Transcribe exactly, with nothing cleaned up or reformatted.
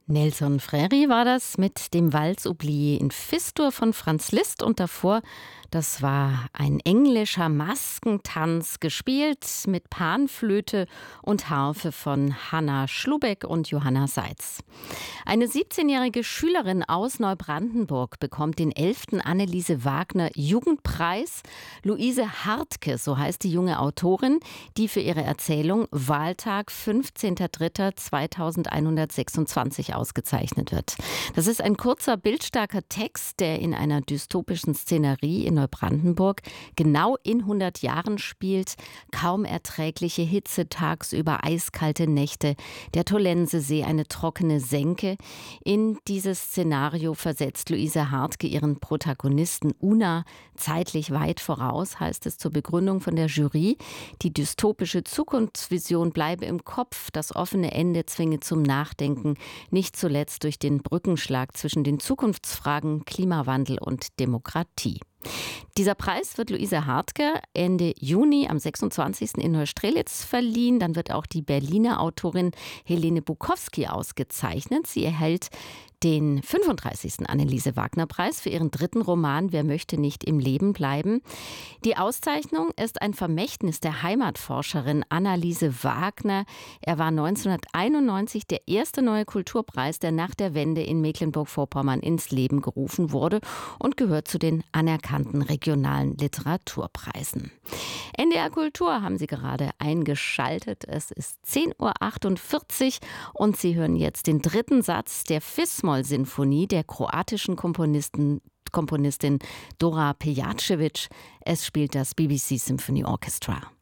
Nelson Freri war das mit dem Walz Oublié in Fis-Dur von Franz Liszt und davor, das war ein englischer Maskentanz, gespielt mit Panflöte und Harfe von Hanna Schlubeck und Johanna Seitz. Eine siebzehnjährige Schülerin aus Neubrandenburg bekommt den elften Anneliese Wagner Jugendpreis. Luise Hartke, so heißt die junge Autorin, die für ihre Erzählung Wahltag fünfzehnter dritter zweitausendeinhundertsechsundzwanzig ausgezeichnet wird. Das ist ein kurzer, bildstarker Text, der in einer dystopischen Szenerie in Neubrandenburg genau in hundert Jahren spielt. Kaum erträgliche Hitze tagsüber, eiskalte Nächte, der Tollensesee, eine trockene Senke. In dieses Szenario versetzt Luise Hartke ihren Protagonisten Una zeitlich weit voraus, heißt es zur Begründung von der Jury. Die dystopische Zukunftsvision bleibe im Kopf, das offene Ende zwinge zum Nachdenken, nicht zuletzt durch den Brückenschlag zwischen den Zukunftsfragen Klimawandel und Demokratie. Dieser Preis wird Luise Hartke Ende Juni am sechsundzwanzigsten in Neustrelitz verliehen. Dann wird auch die Berliner Autorin Helene Bukowski ausgezeichnet. Sie erhält den fünfunddreißigsten Anneliese Wagner Preis für ihren dritten Roman Wer möchte nicht im Leben bleiben. Die Auszeichnung ist ein Vermächtnis der Heimatforscherin Anneliese Wagner. Er war neunzehnhunderteinundneunzig der erste neue Kulturpreis, der nach der Wende in Mecklenburg-Vorpommern ins Leben gerufen wurde und gehört zu den anerkannten regionalen Literaturpreisen. N D R Kultur haben Sie gerade eingeschaltet. Es ist zehn Uhr achtundvierzig und Sie hören jetzt den dritten Satz der Fis-Moll-Sinfonie der kroatischen Komponisten, Komponistin Dora Pejacevic. Es spielt das B B C Symphony Orchestra.